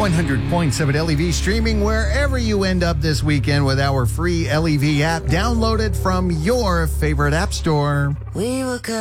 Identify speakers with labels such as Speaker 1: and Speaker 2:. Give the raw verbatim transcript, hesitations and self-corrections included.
Speaker 1: one hundred point seven L E V streaming wherever you end up this weekend with our free L E V app. Download it from your favorite app store.
Speaker 2: We were good.